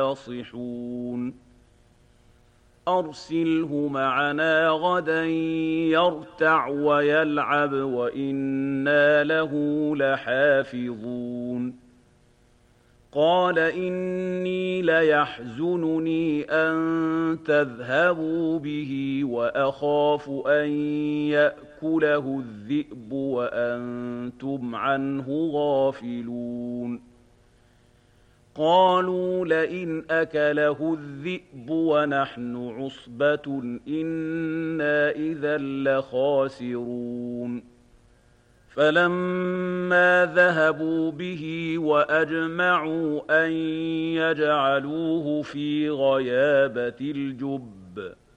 ناصحون أرسله معنا غدا يرتع ويلعب وإنا له لحافظون قال إني ليحزنني أن تذهبوا به وأخاف أن يأكله الذئب وأنتم عنه غافلون قالوا لئن أكله الذئب ونحن عصبة إنا إذا لخاسرون فلما ذهبوا به وأجمعوا أن يجعلوه في غيابة الجب